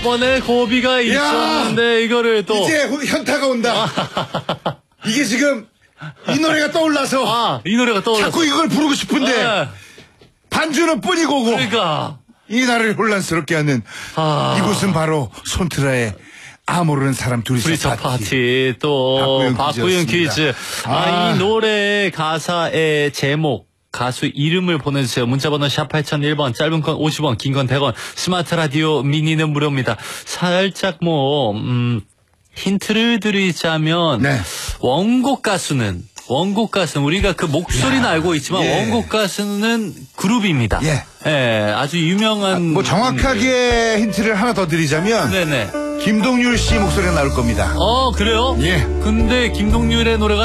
번에 고비가 있었는데 이거를 또 이제 현타가 온다. 이게 지금 이 노래가 떠올라서 이 노래가 떠올라서 자꾸 이걸 부르고 싶은데 반주는 뿐이고고 그러니까 이 나라를 혼란스럽게 하는 이곳은 바로 손트라의 모르는 사람 둘이서 파티 또 박구윤 퀴즈. 이 노래 가사의 제목 가수 이름을 보내주세요. 문자번호 샵 8001번, 짧은 건 50원, 긴 건 100원, 스마트 라디오 미니는 무료입니다. 살짝 힌트를 드리자면 원곡 가수는 우리가 그 목소리는 알고 있지만 원곡 가수는 그룹입니다. 아주 유명한 정확하게 힌트를 하나 더 드리자면 네네. 김동률 씨 목소리가 나올 겁니다. 그래요? 근데 김동률의 노래가